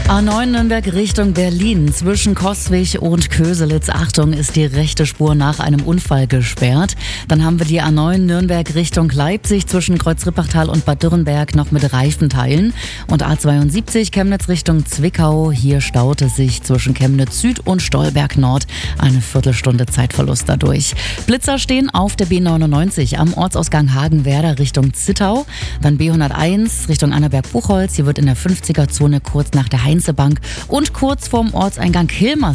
A9 Nürnberg Richtung Berlin. Zwischen Coswig und Köselitz, Achtung, ist die rechte Spur nach einem Unfall gesperrt. Dann haben wir die A9 Nürnberg Richtung Leipzig zwischen Kreuz-Rippachtal und Bad Dürrenberg noch mit Reifenteilen. Und A72 Chemnitz Richtung Zwickau. Hier staut es sich zwischen Chemnitz Süd und Stolberg Nord. Eine Viertelstunde Zeitverlust dadurch. Blitzer stehen auf der B99 am Ortsausgang Hagenwerder Richtung Zittau. Dann B101 Richtung Annaberg-Buchholz. Hier wird in der 50er-Zone kurz nach der Heinzebank und kurz vorm Ortseingang Hilmers